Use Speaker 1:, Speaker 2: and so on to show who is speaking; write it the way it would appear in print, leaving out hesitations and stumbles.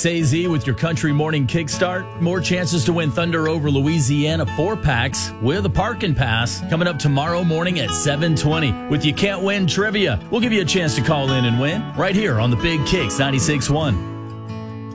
Speaker 1: It's AZ with your Country Morning Kickstart. More chances to win Thunder over Louisiana 4-packs with a parking pass coming up tomorrow morning at 7:20. With You Can't Win Trivia, we'll give you a chance to call in and win right here on the Big Kicks 96.1.